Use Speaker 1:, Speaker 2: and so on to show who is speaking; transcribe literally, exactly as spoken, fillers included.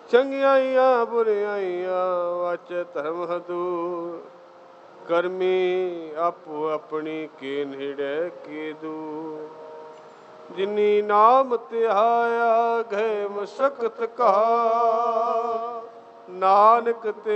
Speaker 1: ਚੰਗਿਆਈਆਂ ਬੁਰਿਆਈਆਂ ਵਾਚੈ ਧਰਮ ਹਦੂਰ। ਕਰਮੀ ਆਪੋ ਆਪਣੀ ਕੇ ਨੇੜੇ ਕੀ ਦੂਰ। ਜਿਨੀ ਨਾਮ ਧਿਆਇਆ ਗਏ ਮਸਕਤ ਕਾ, ਨਾਨਕ ਤੇ